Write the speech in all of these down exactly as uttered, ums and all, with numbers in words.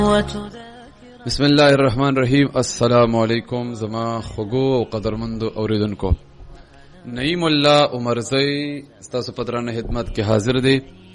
بسم الله الرحمن الرحیم. السلام علیکم زما خوګو او قدرمندو اوریدونکو. نعیم الله عمرزی تاسو په درنه خدمت کې حاضر دی.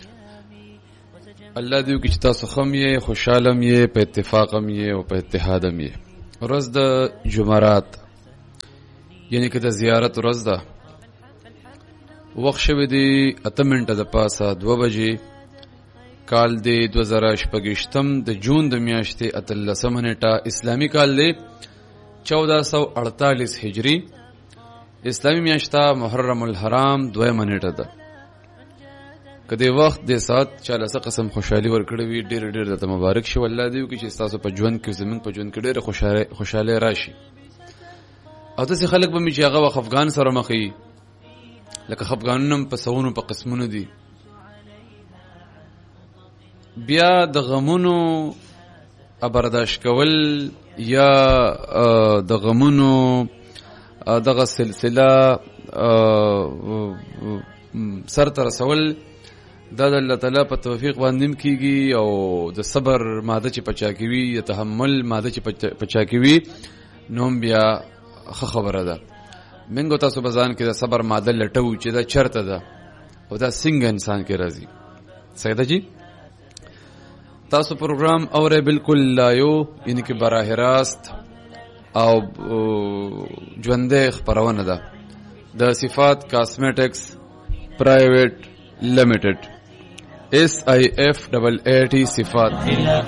الله دې وکړي چې تاسو خم یې خوشاله یې په اتفاق یې او په اتحاد یې. ورځ د جمعرات یعنی که د زیارت ورځ ده. وخت شوی دی اته منټه د پاسه دوه بجې. کال دی دو زره شپږشتم د جون د میاشتې اتلسمه نیټه. اسلامی کال دی چودہ سو اڑتالیس هجری. اسلامی میاشته محرم الحرام دویمه نیټه ده. که دی وخت دی ساعت چاله څه قسم خوشحالي ورکړې وي ډېر ډېر درته مبارک شي. والله دی وکړي چې تاسو په ژوند کې زمونږ په ژوند کې ډېره خوشحالي خوشحالي راشي. او داسې خلک به مې چې هغه وخت افغان سره مخ وي لکه خفګانونه هم په سوونو په قسمونو دي. بیا د غمونو برداشت کول یا د غمونو دغه سلسله سر ته رسول دا د الله تعالی په توفیق باندې کیږي. او د صبر ماده چې پچا کوي، د تحمل ماده چې پچا کوي، نوم بیا ښه خبره ده. منګو تاسو بزان کې د صبر ماده لټو چې دا چرته ده او دا څنګه انسان کې راځي. سیدا جی تاسو پروګرام اوره بالکل لایو یعنی کې براه راست او ژوندې خبرونه ده د صفات کاسمیټکس پرایویټ لیمیټډ اس آی اف ډبل ای ټی صفات.